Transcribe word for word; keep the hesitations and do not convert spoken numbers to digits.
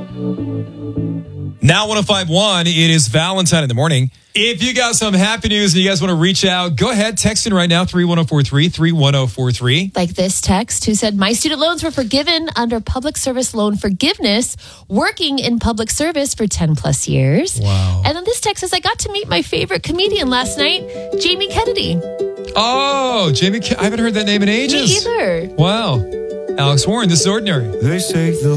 Now one oh five point one, it is Valentine in the morning. If you got some happy news and you guys want to reach out, go ahead, text in right now, three one zero four three, three one zero four three. Like this text who said, my student loans were forgiven under public service loan forgiveness, working in public service for ten plus years. Wow. And then this text says, I got to meet my favorite comedian last night, Jamie Kennedy. Oh, Jamie, I haven't heard that name in ages. Me either. Wow. Alex Warren, this is Ordinary. They say the